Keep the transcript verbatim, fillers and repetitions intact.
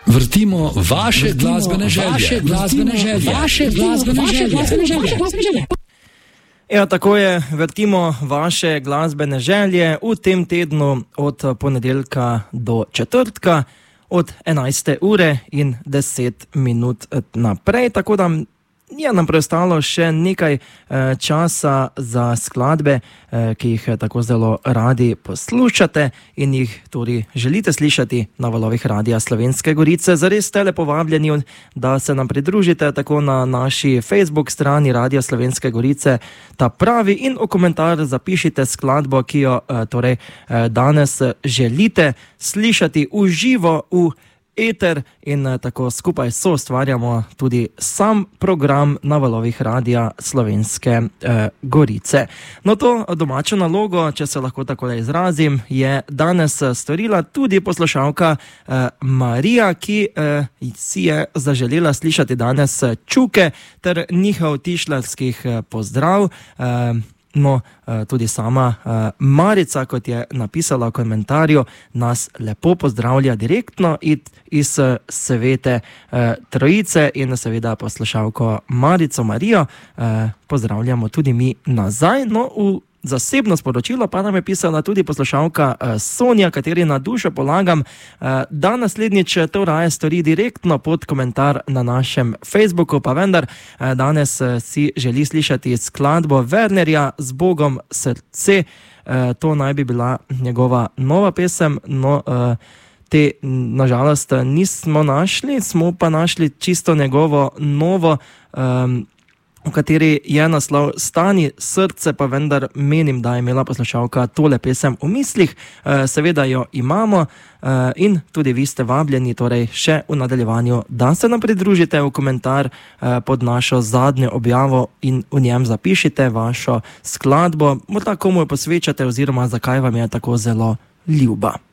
Vrtimo vaše Vrtimo glasbene želje. Vaše glasbene želje. Vaše glasbene želje. Ja, tako je, vrtimo vaše glasbene želje v tem tednu od ponedeljka do četrtka, od enajste ure in deset minut naprej, tako da je nam preostalo še nekaj eh, časa za skladbe, eh, ki jih tako zelo radi poslušate in jih tudi želite slišati na valovih Radia Slovenske Gorice. Zares ste le povabljeni, da se nam pridružite tako na naši Facebook strani Radia Slovenske Gorice, ta pravi, in v komentar zapišite skladbo, ki jo eh, torej, eh, danes želite slišati v živo v eter, in tako skupaj so ustvarjamo tudi sam program na valovih Radia Slovenske eh, Gorice. No, to domačo nalogo, če se lahko tako izrazim, je danes storila tudi poslušalka eh, Marija, ki eh, si je zaželela slišati danes Čuke ter njihov tišlarskih eh, pozdrav. Eh, No, tudi sama Marica, kot je napisala v komentarju, nas lepo pozdravlja direktno iz Svete Trojice, in seveda poslušalko Marico Marijo pozdravljamo tudi mi nazaj. No, v zasebno sporočilo pa nam je pisala tudi poslušalka Sonja, kateri na dušo polagam, da naslednjič to raje stori direktno pod komentar na našem Facebooku, pa vendar danes si želi slišati skladbo Wernerja Z Bogom srce. To naj bi bila njegova nova pesem, no te nažalost nismo našli, smo pa našli čisto njegovo novo, v kateri je naslov Stani srce, pa vendar menim, da je imela poslušalka tole pesem v mislih. Seveda jo imamo in tudi vi ste vabljeni, torej še v nadaljevanju, da se nam pridružite v komentar pod našo zadnjo objavo in v njem zapišite vašo skladbo, morda komu jo posvečate oziroma zakaj vam je tako zelo ljuba.